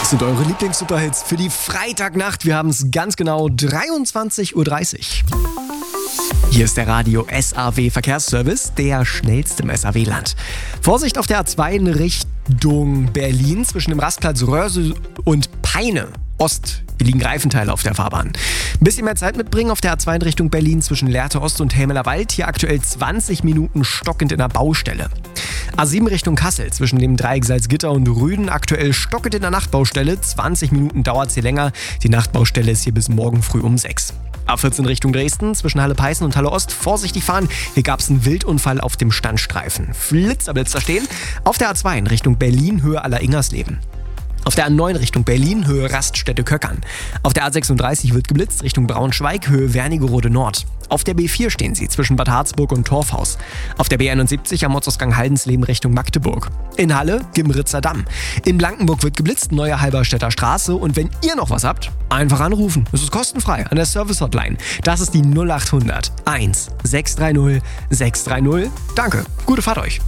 Das sind eure Lieblings-Superhits für die Freitagnacht. Wir haben es ganz genau 23:30 Uhr. Hier ist der Radio SAW Verkehrsservice, der schnellste im SAW-Land. Vorsicht auf der A2 in Richtung Berlin zwischen dem Rastplatz Röhrse und Peine Ost. Hier liegen Reifenteile auf der Fahrbahn. Ein bisschen mehr Zeit mitbringen auf der A2 in Richtung Berlin zwischen Lehrte Ost und Helmeler Wald. Hier aktuell 20 Minuten stockend in der Baustelle. A7 Richtung Kassel zwischen dem Dreieck Salzgitter und Rüden aktuell stockend in der Nachtbaustelle. 20 Minuten dauert es hier länger. Die Nachtbaustelle ist hier bis morgen früh um 6. A14 Richtung Dresden zwischen Halle-Peißen und Halle Ost. Vorsichtig fahren, hier gab es einen Wildunfall auf dem Standstreifen. Blitzer stehen. Auf der A2 in Richtung Berlin Höhe Aller-Ingersleben. Auf der A9 Richtung Berlin, Höhe Raststätte-Köckern. Auf der A36 wird geblitzt, Richtung Braunschweig, Höhe Wernigerode Nord. Auf der B4 stehen sie, zwischen Bad Harzburg und Torfhaus. Auf der B71 am Ortsausgang Haldensleben Richtung Magdeburg. In Halle, Gimritzer Damm. In Blankenburg wird geblitzt, neue Halberstädter Straße. Und wenn ihr noch was habt, einfach anrufen. Es ist kostenfrei an der Service-Hotline. Das ist die 0800 1 630 630. Danke, gute Fahrt euch.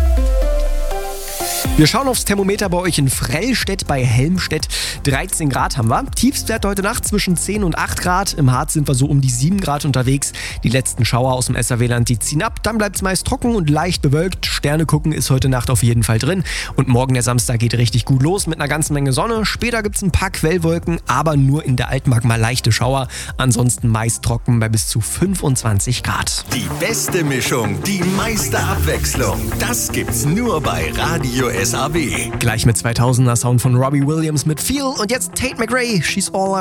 Wir schauen aufs Thermometer bei euch in Frellstedt bei Helmstedt. 13 Grad haben wir. Tiefstwert heute Nacht zwischen 10 und 8 Grad. Im Harz sind wir so um die 7 Grad unterwegs. Die letzten Schauer aus dem SAW-Land, die ziehen ab. Dann bleibt es meist trocken und leicht bewölkt. Sterne gucken ist heute Nacht auf jeden Fall drin. Und morgen, der Samstag, geht richtig gut los mit einer ganzen Menge Sonne. Später gibt es ein paar Quellwolken, aber nur in der Altmark mal leichte Schauer. Ansonsten meist trocken bei bis zu 25 Grad. Die beste Mischung, die meiste Abwechslung. Das gibt's nur bei Radio SAW. Gleich mit 2000er Sound von Robbie Williams mit Feel und jetzt Tate McRae, She's All